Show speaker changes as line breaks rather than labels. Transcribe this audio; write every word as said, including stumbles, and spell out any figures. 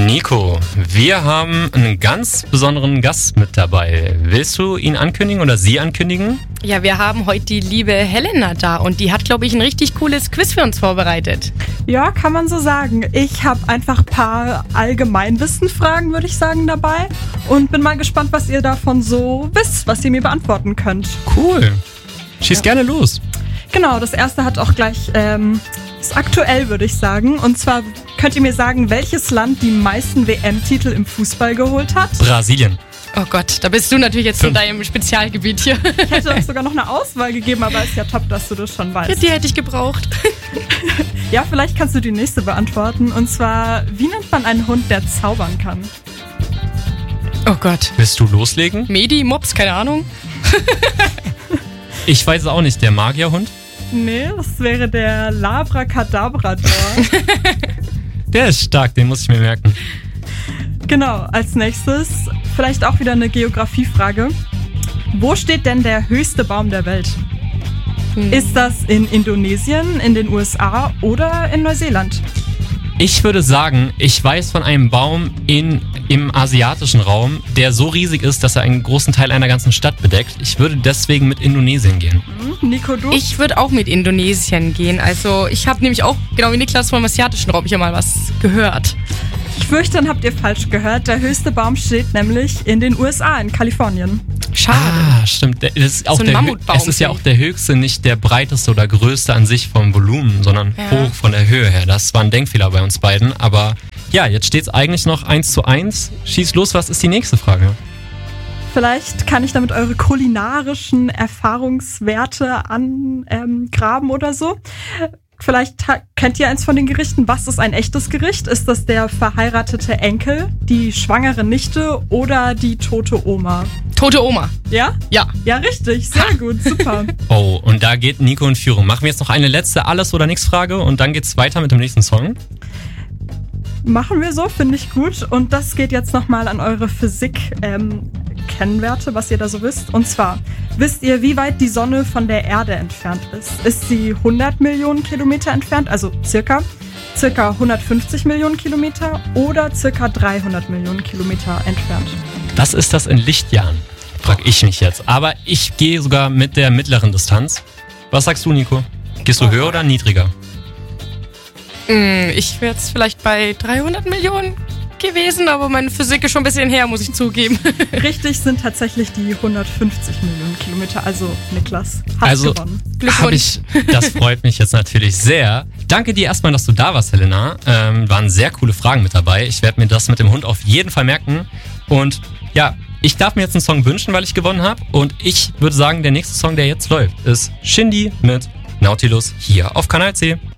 Nico, wir haben einen ganz besonderen Gast mit dabei. Willst du ihn ankündigen oder sie ankündigen?
Ja, wir haben heute die liebe Helena da und die hat, glaube ich, ein richtig cooles Quiz für uns vorbereitet.
Ja, kann man so sagen. Ich habe einfach ein paar Allgemeinwissenfragen, würde ich sagen, dabei und bin mal gespannt, was ihr davon so wisst, was ihr mir beantworten könnt.
Cool. Schieß ja. gerne los.
Genau, das erste hat auch gleich, ähm, ist aktuell, würde ich sagen. Und zwar könnt ihr mir sagen, welches Land die meisten W M-Titel im Fußball geholt hat?
Brasilien.
Oh Gott, da bist du natürlich jetzt Fünf. in deinem Spezialgebiet hier.
Ich hätte euch sogar noch eine Auswahl gegeben, aber ist ja top, dass du das schon weißt.
Ja, die hätte ich gebraucht.
Ja, vielleicht kannst du die nächste beantworten. Und zwar, wie nennt man einen Hund, der zaubern kann?
Oh Gott.
Willst du loslegen?
Medi, Mops, keine Ahnung.
Ich weiß es auch nicht, der Magierhund?
Nee, das wäre der Labracadabrador.
Der ist stark, den muss ich mir merken.
Genau, als nächstes vielleicht auch wieder eine Geografiefrage. Wo steht denn der höchste Baum der Welt? Hm. Ist das in Indonesien, in den U S A oder in Neuseeland?
Ich würde sagen, ich weiß von einem Baum in, im asiatischen Raum, der so riesig ist, dass er einen großen Teil einer ganzen Stadt bedeckt. Ich würde deswegen mit Indonesien gehen.
Mhm. Nico, du?
Ich würde auch mit Indonesien gehen. Also ich habe nämlich auch, genau wie Niklas, vom asiatischen Raum hier mal was gehört.
Ich fürchte, dann habt ihr falsch gehört. Der höchste Baum steht nämlich in den U S A, in Kalifornien.
Schade.
Ah, stimmt. Das ist auch
so ein
der,
Mammutbaum.
es ist ja auch der höchste, nicht der breiteste oder größte an sich vom Volumen, sondern ja. hoch von der Höhe her. Das war ein Denkfehler bei uns beiden. Aber ja, jetzt steht es eigentlich noch eins zu eins. Schieß los, was ist die nächste Frage?
Vielleicht kann ich damit eure kulinarischen Erfahrungswerte angraben ähm, oder so. Vielleicht ha- kennt ihr eins von den Gerichten. Was ist ein echtes Gericht? Ist das der verheiratete Enkel, die schwangere Nichte oder die tote Oma?
Tote Oma.
Ja?
Ja.
Ja, richtig. Sehr ha. gut. Super.
Oh, und da geht Nico in Führung. Machen wir jetzt noch eine letzte Alles-oder-Nix-Frage und dann geht's weiter mit dem nächsten Song.
Machen wir so, finde ich gut. Und das geht jetzt nochmal an eure Physik ähm, Kennwerte, was ihr da so wisst. Und zwar, wisst ihr, wie weit die Sonne von der Erde entfernt ist? Ist sie hundert Millionen Kilometer entfernt, also circa, circa hundertfünfzig Millionen Kilometer oder circa dreihundert Millionen Kilometer entfernt?
Das ist das in Lichtjahren, frag ich mich jetzt. Aber ich gehe sogar mit der mittleren Distanz. Was sagst du, Nico? Gehst du oh. höher oder niedriger?
Ich wäre jetzt vielleicht bei dreihundert Millionen gewesen, aber meine Physik ist schon ein bisschen her, muss ich zugeben.
Richtig sind tatsächlich die hundertfünfzig Millionen Kilometer, also Niklas, hast
also,
gewonnen.
Glückwunsch. Ich, das freut mich jetzt natürlich sehr. Danke dir erstmal, dass du da warst, Helena. Ähm, waren sehr coole Fragen mit dabei. Ich werde mir das mit dem Hund auf jeden Fall merken. Und ja, ich darf mir jetzt einen Song wünschen, weil ich gewonnen habe. Und ich würde sagen, der nächste Song, der jetzt läuft, ist Shindy mit Nautilus hier auf Kanal C.